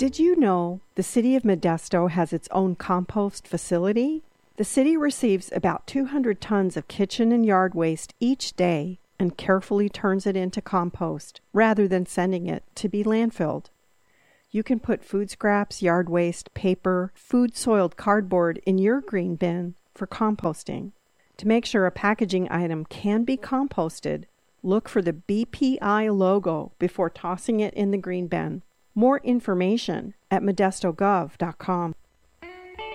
Did you know the City of Modesto has its own compost facility? The city receives about 200 tons of kitchen and yard waste each day and carefully turns it into compost rather than sending it to be landfilled. You can put food scraps, yard waste, paper, food-soiled cardboard in your green bin for composting. To make sure a packaging item can be composted, look for the BPI logo before tossing it in the green bin. More information at modestogov.com.